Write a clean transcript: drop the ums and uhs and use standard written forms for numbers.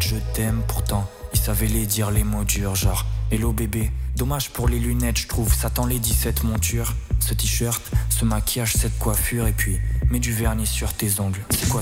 je t'aime. Pourtant, il savait les dire les mots durs, genre hello bébé, dommage pour les lunettes, je trouve, ça t'enlaidit cette monture. Ce t-shirt, ce maquillage, cette coiffure, et puis mets du vernis sur tes ongles. C'est quoi